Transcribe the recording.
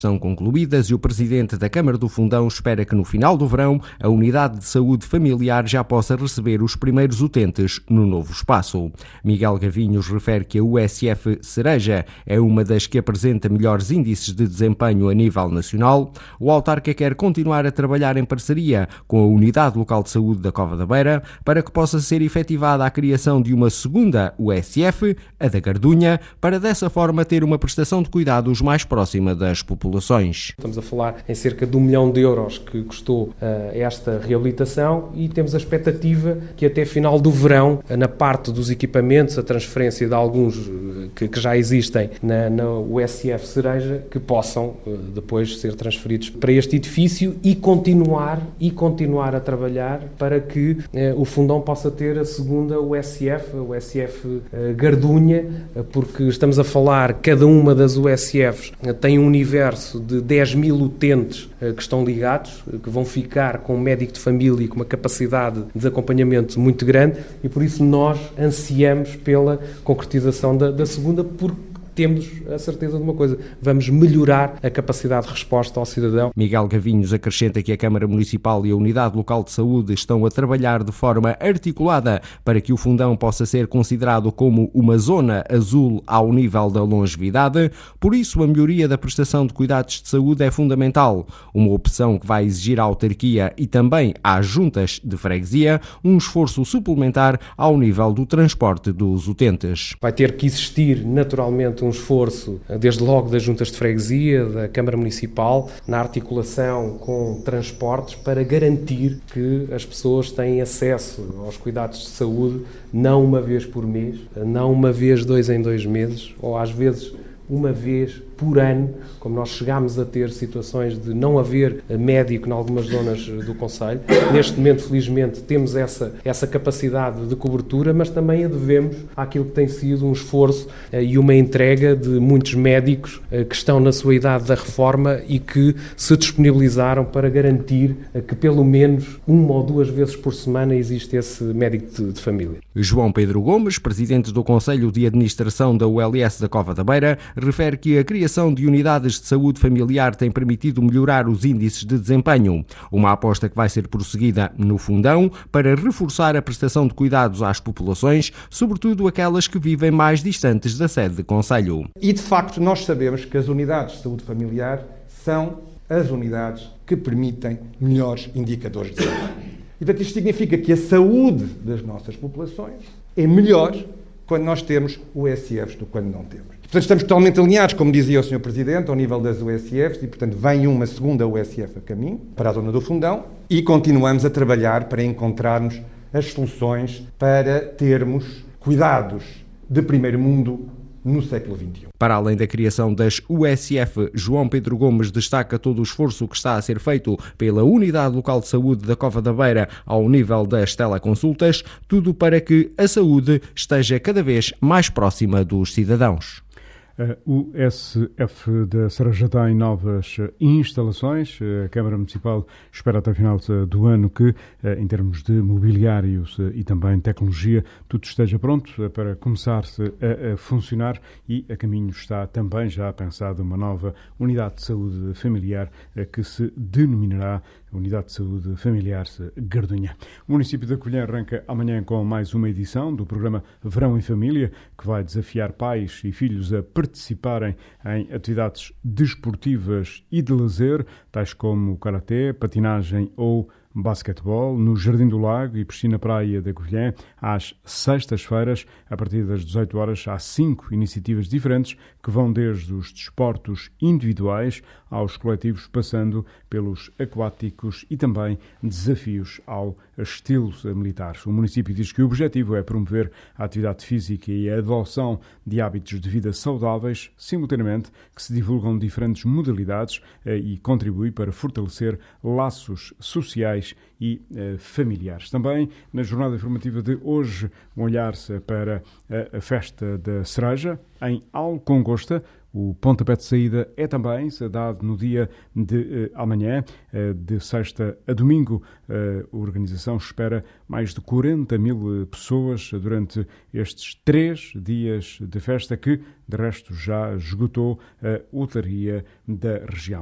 São concluídas e o presidente da Câmara do Fundão espera que no final do verão a unidade de saúde familiar já possa receber os primeiros utentes no novo espaço. Miguel Gavinhos refere que a USF Cereja é uma das que apresenta melhores índices de desempenho a nível nacional. O autarca quer continuar a trabalhar em parceria com a Unidade Local de Saúde da Cova da Beira para que possa ser efetivada a criação de uma segunda USF, a da Gardunha, para dessa forma ter uma prestação de cuidados mais próxima das populações. Estamos a falar em cerca de 1 milhão de euros que custou esta reabilitação e temos a expectativa que até final do verão, na parte dos equipamentos, a transferência de alguns que já existem na USF Cereja, que possam depois ser transferidos para este edifício e continuar a trabalhar para que o Fundão possa ter a segunda USF, a USF Gardunha, porque estamos a falar, cada uma das USFs tem um universo de 10 mil utentes que estão ligados, que vão ficar com um médico de família e com uma capacidade de acompanhamento muito grande e por isso nós ansiamos pela concretização da segunda, porque temos a certeza de uma coisa: vamos melhorar a capacidade de resposta ao cidadão. Miguel Gavinhos acrescenta que a Câmara Municipal e a Unidade Local de Saúde estão a trabalhar de forma articulada para que o Fundão possa ser considerado como uma zona azul ao nível da longevidade. Por isso, a melhoria da prestação de cuidados de saúde é fundamental, uma opção que vai exigir à autarquia e também às juntas de freguesia um esforço suplementar ao nível do transporte dos utentes. Vai ter que existir naturalmente um esforço, desde logo das juntas de freguesia, da Câmara Municipal, na articulação com transportes para garantir que as pessoas têm acesso aos cuidados de saúde não uma vez por mês, não uma vez 2 em 2 meses, ou às vezes uma vez por ano, como nós chegámos a ter situações de não haver médico em algumas zonas do concelho. Neste momento, felizmente, temos essa capacidade de cobertura, mas também a devemos àquilo que tem sido um esforço e uma entrega de muitos médicos que estão na sua idade da reforma e que se disponibilizaram para garantir que pelo menos 1 ou 2 vezes por semana existe esse médico de família. João Pedro Gomes, presidente do Conselho de Administração da ULS da Cova da Beira, refere que a criação de unidades de saúde familiar tem permitido melhorar os índices de desempenho. Uma aposta que vai ser prosseguida no Fundão para reforçar a prestação de cuidados às populações, sobretudo aquelas que vivem mais distantes da sede de concelho. E, de facto, nós sabemos que as unidades de saúde familiar são as unidades que permitem melhores indicadores de saúde. E, portanto, isto significa que a saúde das nossas populações é melhor quando nós temos USFs do que quando não temos. Portanto, estamos totalmente alinhados, como dizia o Sr. Presidente, ao nível das USFs e, portanto, vem uma segunda USF a caminho para a zona do Fundão e continuamos a trabalhar para encontrarmos as soluções para termos cuidados de primeiro mundo no século XXI. Para além da criação das USF, João Pedro Gomes destaca todo o esforço que está a ser feito pela Unidade Local de Saúde da Cova da Beira ao nível das teleconsultas, tudo para que a saúde esteja cada vez mais próxima dos cidadãos. O USF da Cereja tem novas instalações. A Câmara Municipal espera até o final do ano que, em termos de mobiliários e também tecnologia, tudo esteja pronto para começar a funcionar e a caminho está também já pensada uma nova unidade de saúde familiar que se denominará Unidade de Saúde Familiar Gardunha. O município da Covilhã arranca amanhã com mais uma edição do programa Verão em Família, que vai desafiar pais e filhos a participarem em atividades desportivas e de lazer, tais como karaté, patinagem ou basquetebol, no Jardim do Lago e Piscina Praia da Covilhã, às sextas-feiras, a partir das 18 horas, há 5 iniciativas diferentes que vão desde os desportos individuais aos coletivos, passando pelos aquáticos e também desafios ao estilo militar. O município diz que o objetivo é promover a atividade física e a adoção de hábitos de vida saudáveis, simultaneamente que se divulgam diferentes modalidades e contribui para fortalecer laços sociais sociais e familiares. Também na jornada informativa de hoje, um olhar-se para a festa da cereja em Alcongosta. O pontapé de saída é também dado no dia de amanhã, de sexta a domingo. A organização espera mais de 40 mil pessoas durante estes 3 dias de festa que, de resto, já esgotou a hotelaria da região.